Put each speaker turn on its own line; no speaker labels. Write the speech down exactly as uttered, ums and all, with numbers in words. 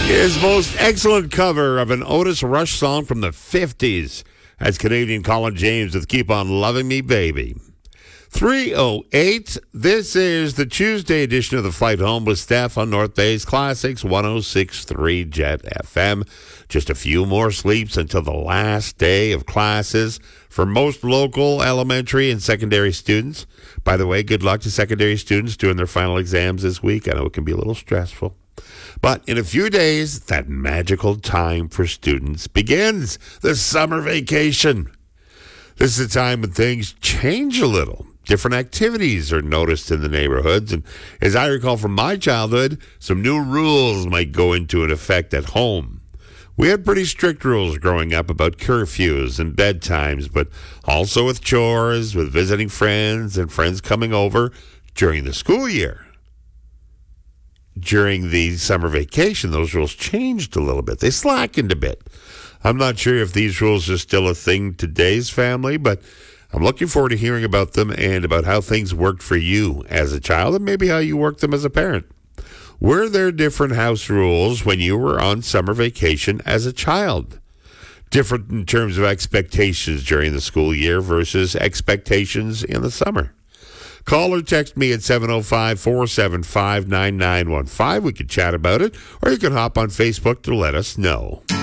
His most excellent cover of an Otis Rush song from the fifties. That's Canadian Colin James with Keep On Loving Me, Baby. three oh eight. This is the Tuesday edition of the Flight Home with Steph on North Bay's Classics one oh six point three Jet F M. Just a few more sleeps until the last day of classes for most local elementary and secondary students. By the way, good luck to secondary students doing their final exams this week. I know it can be a little stressful. But in a few days, that magical time for students begins, the summer vacation. This is a time when things change a little. Different activities are noticed in the neighborhoods. And as I recall from my childhood, some new rules might go into effect at home. We had pretty strict rules growing up about curfews and bedtimes, but also with chores, with visiting friends, and friends coming over during the school year. During the summer vacation, those rules changed a little bit. They slackened a bit. I'm not sure if these rules are still a thing today's family, but I'm looking forward to hearing about them and about how things worked for you as a child and maybe how you worked them as a parent. Were there different house rules when you were on summer vacation as a child? Different in terms of expectations during the school year versus expectations in the summer? Call or text me at seven oh five, four seven five, nine nine one five. We could chat about it, or you can hop on Facebook to let us know.